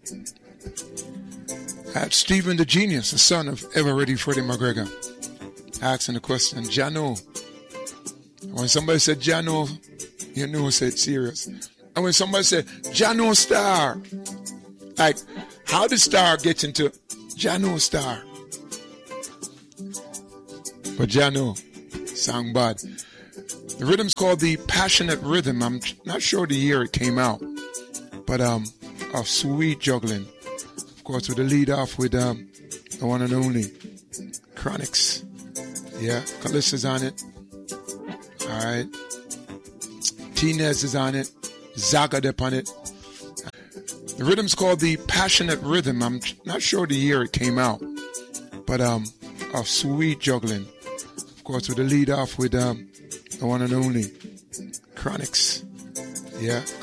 At Stephen the Genius, the son of ever-ready Freddie McGregor, asking the question, Jano. When somebody said Jano, you knew it's serious. And when somebody said Jano Star, like, how did Star get into Jano Star? But Jano sang bad. The rhythm's called the Passionate Rhythm. I'm not sure the year it came out, but a sweet juggling. Of course, with the lead off with the one and only Chronixx. Yeah, Callista's on it. All right. T-Nez is on it. Zagadep on it. The rhythm's called the Passionate Rhythm. I'm not sure the year it came out, but a sweet juggling. Of course, with the lead off with the one and only Chronixx. Yeah,